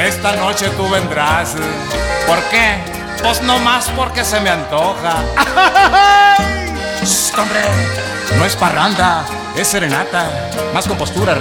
esta noche tú vendrás. ¿Por qué? Pues no más porque se me antoja. ¡Shh, hombre! No es parranda, es serenata. Más compostura.